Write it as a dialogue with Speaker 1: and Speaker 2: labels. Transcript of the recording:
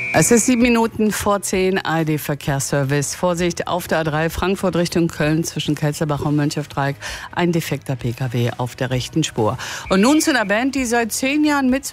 Speaker 1: Es ist 7 Minuten vor 10, ARD-Verkehrsservice. Vorsicht, auf der A3 Frankfurt Richtung Köln zwischen Kelzerbach und Mönchevdreieck. Ein defekter Pkw auf der rechten Spur. Und nun zu einer Band, die seit 10 Jahren mit